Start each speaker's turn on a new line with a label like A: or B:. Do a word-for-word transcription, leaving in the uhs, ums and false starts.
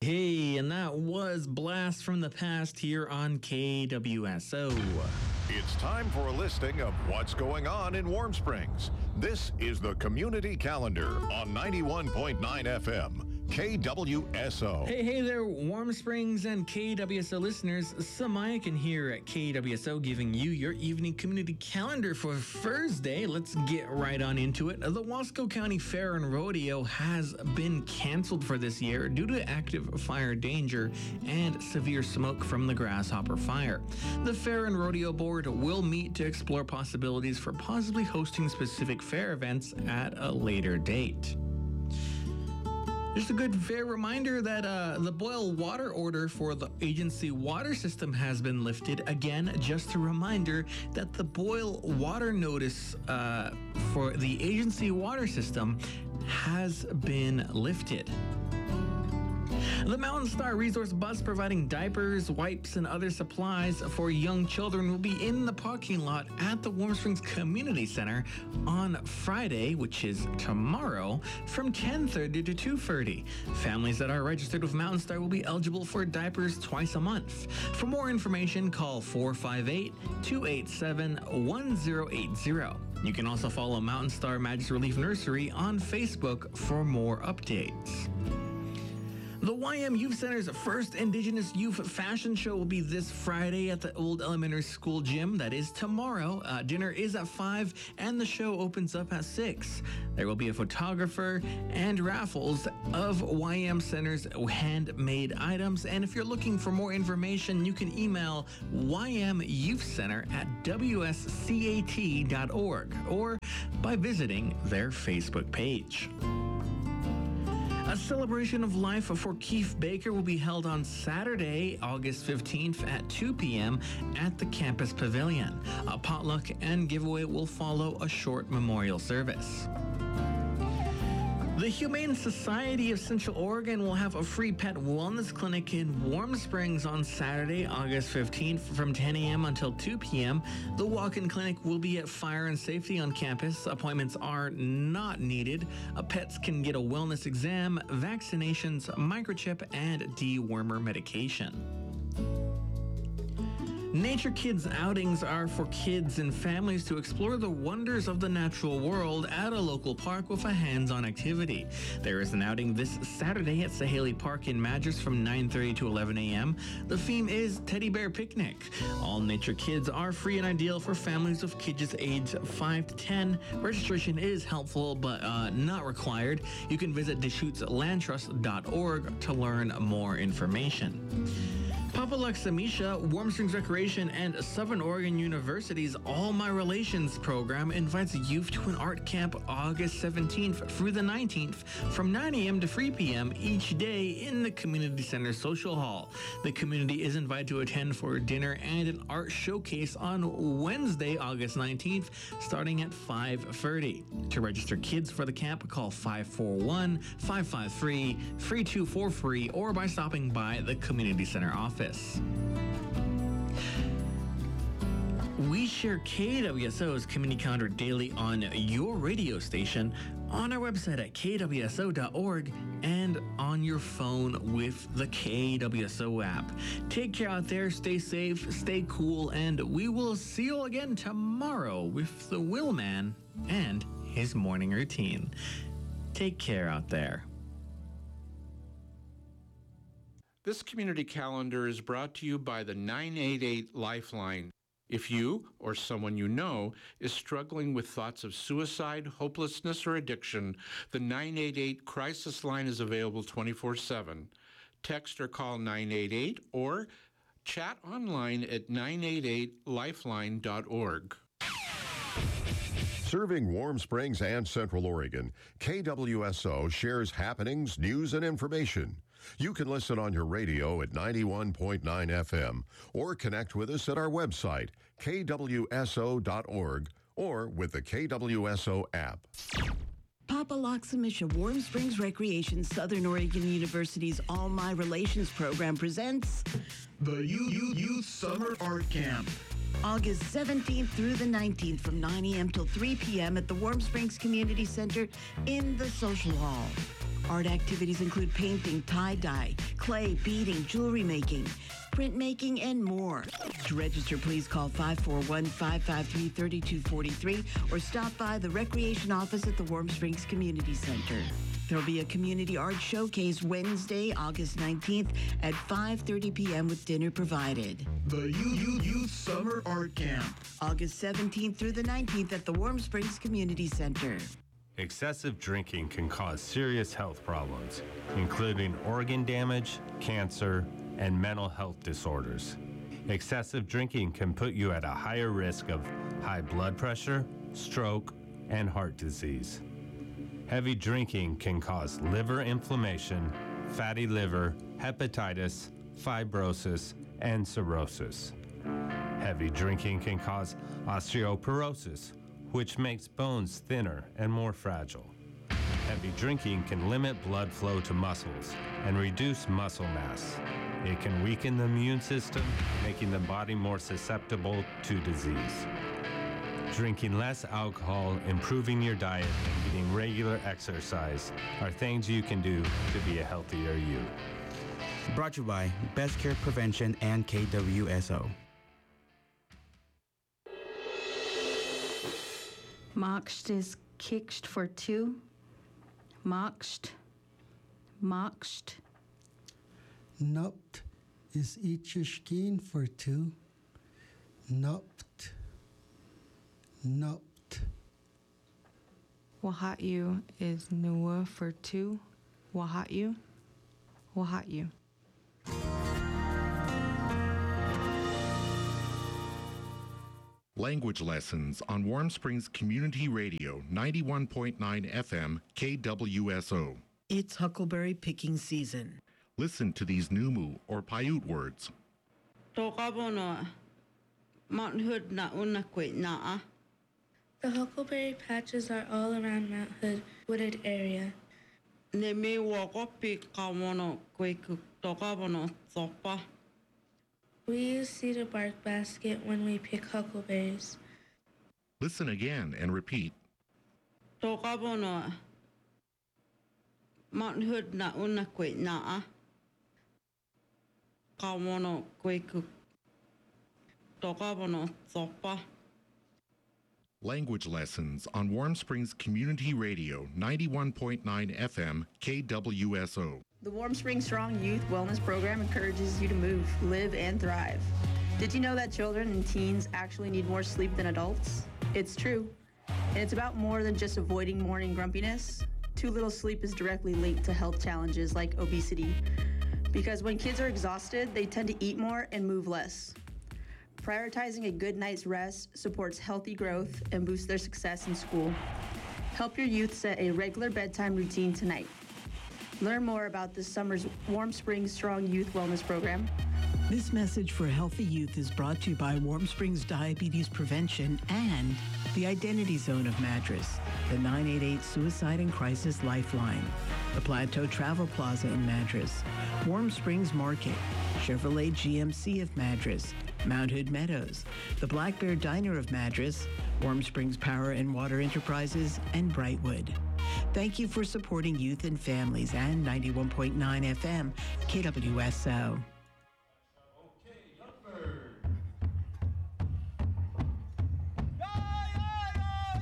A: Hey, and that was Blast from the Past here on K W S O.
B: It's time for a listing of what's going on in Warm Springs. This is the Community Calendar on ninety-one point nine F M, K W S O.
A: Hey, hey there, Warm Springs and K W S O listeners. Samayakan here at K W S O giving you your evening community calendar for Thursday. Let's get right on into it. The Wasco County Fair and Rodeo has been canceled for this year due to active fire danger and severe smoke from the Grasshopper Fire. The Fair and Rodeo Board will meet to explore possibilities for possibly hosting specific fair events at a later date. Just a good fair reminder that uh, the boil water order for the agency water system has been lifted. Again, just a reminder that the boil water notice uh, for the agency water system has been lifted. The Mountain Star Resource Bus providing diapers, wipes, and other supplies for young children will be in the parking lot at the Warm Springs Community Center on Friday, which is tomorrow, from ten thirty to two thirty. Families that are registered with Mountain Star will be eligible for diapers twice a month. For more information, call four five eight, two eight seven, one zero eight zero. You can also follow Mountain Star Magic Relief Nursery on Facebook for more updates. The Y M Youth Center's first Indigenous Youth Fashion Show will be this Friday at the Old Elementary School Gym. That is tomorrow. Uh, dinner is at five, and the show opens up at six. There will be a photographer and raffles of Y M Center's handmade items. And if you're looking for more information, you can email Y M Youth Center at W S C A T dot org or by visiting their Facebook page. A celebration of life for Keith Baker will be held on Saturday, August fifteenth at two p.m. at the Campus Pavilion. A potluck and giveaway will follow a short memorial service. The Humane Society of Central Oregon will have a free pet wellness clinic in Warm Springs on Saturday, August fifteenth from ten a.m. until two p.m. The walk-in clinic will be at Fire and Safety on campus. Appointments are not needed. Uh, pets can get a wellness exam, vaccinations, microchip, and dewormer medication. Nature Kids outings are for kids and families to explore the wonders of the natural world at a local park with a hands-on activity. There is an outing this Saturday at Sahaley Park in Madras from nine thirty to eleven a.m. The theme is Teddy Bear Picnic. All Nature Kids are free and ideal for families with kids aged five to ten. Registration is helpful but uh, not required. You can visit Deschutes Land Trust dot org to learn more information. Papalaxamisha, Warm Springs Recreation, and Southern Oregon University's All My Relations program invites youth to an art camp August seventeenth through the nineteenth from nine a.m. to three p.m. each day in the Community Center Social Hall. The community is invited to attend for dinner and an art showcase on Wednesday, August nineteenth, starting at five thirty. To register kids for the camp, call five four one, five five three, three two four three or by stopping by the Community Center office. We share K W S O's community calendar daily on your radio station, on our website at K W S O dot org, and on your phone with the K W S O app. Take care out there, stay safe, stay cool, and we will see you again tomorrow with the Will Man and his morning routine. Take care out there.
C: This community calendar is brought to you by the nine eight eight Lifeline. If you or someone you know is struggling with thoughts of suicide, hopelessness, or addiction, the nine eight eight crisis line is available twenty-four seven. Text or call nine eight eight or chat online at nine eight eight lifeline dot org.
B: Serving Warm Springs and Central Oregon, K W S O shares happenings, news, and information. You can listen on your radio at ninety-one point nine F M or connect with us at our website, K W S O dot org, or with the K W S O app.
D: Papalaxamisha Warm Springs Recreation Southern Oregon University's All My Relations program presents
E: the Youth, Youth Summer Art Camp.
D: August seventeenth through the nineteenth from nine a.m. till three p.m. at the Warm Springs Community Center in the Social Hall. Art activities include painting, tie-dye, clay, beading, jewelry making, printmaking, and more. To register, please call five four one, five five three, three two four three or stop by the Recreation Office at the Warm Springs Community Center. There'll be a community art showcase Wednesday, August nineteenth at five thirty p.m. with dinner provided.
E: The Youth, Youth, Youth Summer Art Camp.
D: August seventeenth through the nineteenth at the Warm Springs Community Center.
F: Excessive drinking can cause serious health problems, including organ damage, cancer, and mental health disorders. Excessive drinking can put you at a higher risk of high blood pressure, stroke, and heart disease. Heavy drinking can cause liver inflammation, fatty liver, hepatitis, fibrosis, and cirrhosis. Heavy drinking can cause osteoporosis, which makes bones thinner and more fragile. Heavy drinking can limit blood flow to muscles and reduce muscle mass. It can weaken the immune system, making the body more susceptible to disease. Drinking less alcohol, improving your diet, and getting regular exercise are things you can do to be a healthier you.
G: Brought to you by Best Care Prevention and K W S O.
H: Maxt is kicked for two. Maxt. Maxt.
I: Nopt is ichishkin for two. Nopt. Nopt.
J: Wahatyu is Nuwa for two. Wahatyu. Wahatyu.
C: Language lessons on Warm Springs Community Radio, ninety-one point nine F M, K W S O.
D: It's huckleberry picking season.
C: Listen to these Numu or Paiute words.
K: The huckleberry patches are all around Mount Hood wooded area. We use cedar bark basket when we pick huckleberries.
C: Listen again and repeat.
K: Mount Hood na una kwe naa. Kawono kwe ku. Tokabono sopa.
C: Language lessons on Warm Springs Community Radio, ninety-one point nine F M, K W S O.
L: The Warm Springs Strong Youth Wellness Program encourages you to move, live, and thrive. Did you know that children and teens actually need more sleep than adults? It's true. And it's about more than just avoiding morning grumpiness. Too little sleep is directly linked to health challenges like obesity. Because when kids are exhausted, they tend to eat more and move less. Prioritizing a good night's rest supports healthy growth and boosts their success in school. Help your youth set a regular bedtime routine tonight. Learn more about this summer's Warm Springs Strong Youth Wellness Program.
D: This message for healthy youth is brought to you by Warm Springs Diabetes Prevention and the Identity Zone of Madras, the nine eight eight Suicide and Crisis Lifeline, the Plateau Travel Plaza in Madras, Warm Springs Market, Chevrolet G M C of Madras, Mount Hood Meadows, the Black Bear Diner of Madras, Warm Springs Power and Water Enterprises, and Brightwood. Thank you for supporting youth and families and ninety-one point nine F M K W S O.